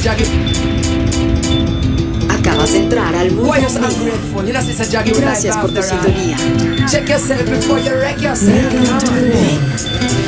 Acabas de entrar al mundo mío. Gracias por tu sintonía. Check yourself before you wreck yourself.